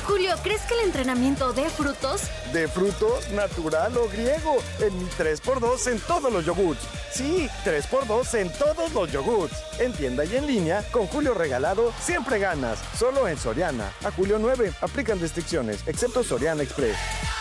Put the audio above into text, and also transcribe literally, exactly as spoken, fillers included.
Julio, ¿crees que el entrenamiento dé frutos? ¿De frutos, natural o griego? En mi tres por dos en todos los yogurts. Sí, tres por dos en todos los yogurts. En tienda y en línea, con Julio regalado, siempre ganas. Solo en Soriana. A julio nueve, aplican restricciones, excepto Soriana Express.